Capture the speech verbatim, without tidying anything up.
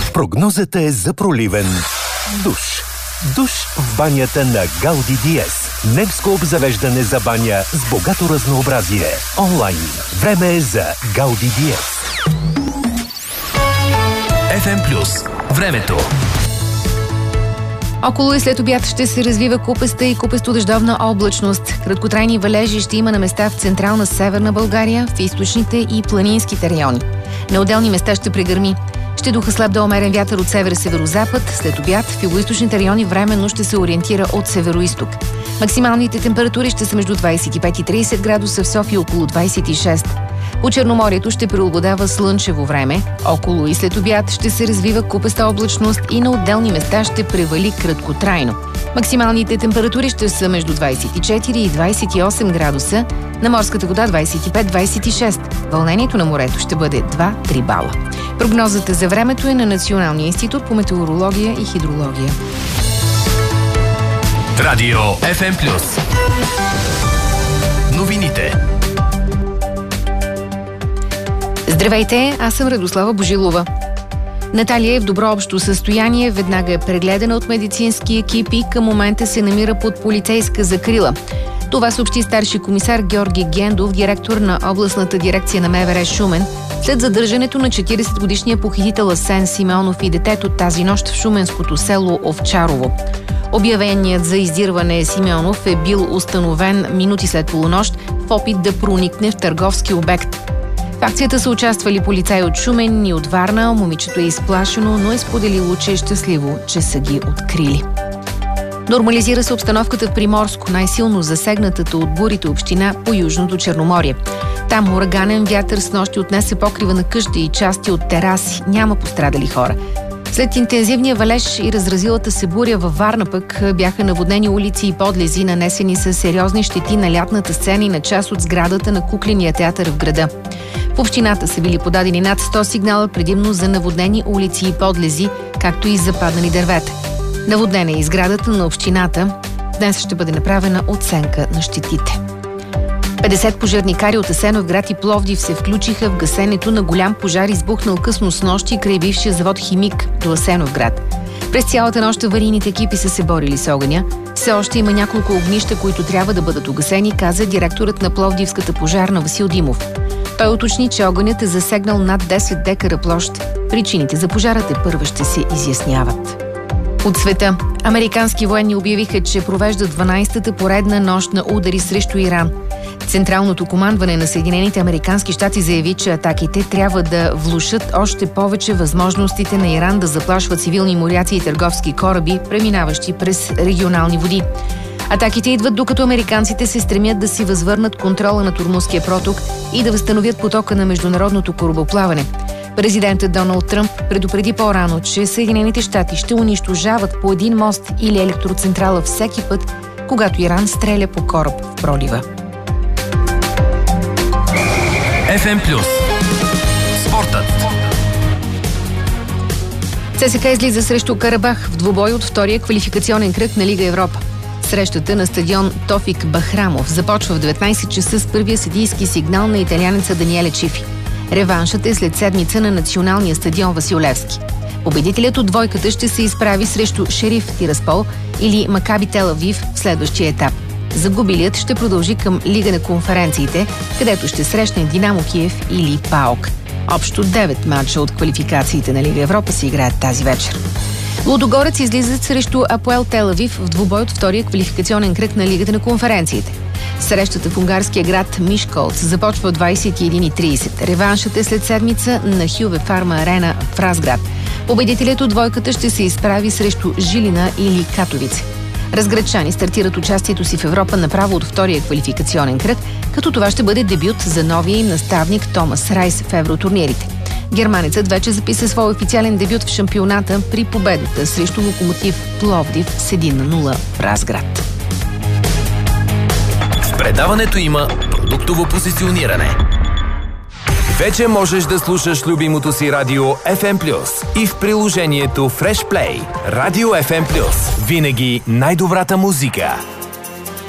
Прогнозата е за проливен душ. Душ в банята на Гауди Диез. Немско обзавеждане за баня с богато разнообразие. Онлайн. Време е за Гауди Диез. еф ем Плюс. Времето. Около и след обяд ще се развива купеста и купесто-дъждовна облачност. Краткотрайни валежи ще има на места в централна северна България, в източните и планинските райони. На отделни места ще прегърми. Ще духа слаб до умерен вятър от север-северозапад. След обяд в югоизточните райони временно ще се ориентира от североизток. Максималните температури ще са между двадесет и пет и тридесет градуса, в София около двадесет и шест. По Черноморието ще преобладава слънчево време. Около и след обяд ще се развива купеста облачност и на отделни места ще превали краткотрайно. Максималните температури ще са между двадесет и четири и двадесет и осем градуса, на морската вода двадесет и пет до двадесет и шест. Вълнението на морето ще бъде два до три бала. Прогнозата за времето е на Националния институт по метеорология и хидрология. Радио еф ем Плюс. Новините. Здравейте, аз съм Радослава Божилова. Наталия е в добро общо състояние, веднага е прегледана от медицински екип и към момента се намира под полицейска закрила. Това съобщи старши комисар Георги Гендов, директор на областната дирекция на МВР Шумен, след задържането на четиридесетгодишния похитител Асен Симеонов и детето тази нощ в шуменското село Овчарово. Обявеният за издирване Симеонов е бил установен минути след полунощ в опит да проникне в търговски обект. В акцията са участвали полицаи от Шумен и от Варна. Момичето е изплашено, но е споделило, че е щастливо, че са ги открили. Нормализира се обстановката в Приморско, най-силно засегнатата от бурите община по Южното Черноморие. Там ураганен вятър снощи отнесе покрива на къщи и части от тераси. Няма пострадали хора. След интензивния валеж и разразилата се буря във Варна пък бяха наводнени улици и подлези, нанесени с сериозни щети на лятната сцена и на част от сградата на кукления театър в града. В общината са били подадени над сто сигнала, предимно за наводнени улици и подлези, както и за паднали дървета. Наводнена е и сградата на общината. Днес ще бъде направена оценка на щетите. петдесет пожарникари от Асеновград и Пловдив се включиха в гасенето на голям пожар, избухнал късно снощи край бившия завод Химик до Асеновград. През цялата нощ аварийните екипи са се борили с огъня. Все още има няколко огнища, които трябва да бъдат угасени, каза директорът на Пловдивската пожарна Васил Димов. Той уточни, че огънят е засегнал над десет декара площ. Причините за пожара тепърва ще се изясняват. От света. Американски военни обявиха, че провеждат дванадесетата поредна нощ на удари срещу Иран. Централното командване на Съединените американски щати заяви, че атаките трябва да влошат още повече възможностите на Иран да заплашва цивилни моряци и търговски кораби, преминаващи през регионални води. Атаките идват докато американците се стремят да си възвърнат контрола на Ормузския проток и да възстановят потока на международното корабоплаване. Президентът Доналд Тръмп предупреди по-рано, че Съединените щати ще унищожават по един мост или електроцентрала всеки път, когато Иран стреля по кораб в пролива. еф ем Плюс. Спортът. ЦСКА излиза срещу Карабах в двубой от втория квалификационен кръг на Лига Европа. Срещата на стадион Тофик Бахрамов започва в деветнадесет часа с първия съдийски сигнал на италианеца Даниеле Чифи. Реваншът е след седмица на националния стадион Васил Левски. Победителят от двойката ще се изправи срещу Шериф Тираспол или Макаби Тел Авив в следващия етап. Загубилият ще продължи към Лига на конференциите, където ще срещне Динамо Киев или ПАОК. Общо девет матча от квалификациите на Лига Европа се играят тази вечер. Лудогорец излизат срещу Апоел Тел Авив в двубой от втория квалификационен кръг на Лигата на конференциите. Срещата в унгарския град Мишколц започва в двадесет и една и тридесет. Реваншът е след седмица на Хюве Фарма Арена в Разград. Победителят от двойката ще се изправи срещу Жилина или Катовице. Разградчани стартират участието си в Европа направо от втория квалификационен кръг, като това ще бъде дебют за новия им наставник Томас Райс в евротурнирите. Германецът вече записа свой официален дебют в шампионата при победата срещу Локомотив Пловдив с едно на нула в Разград. В предаването има продуктово позициониране. Вече можеш да слушаш любимото си радио еф ем Плюс и в приложението Fresh Play. Радио еф ем Плюс. Винаги най-добрата музика.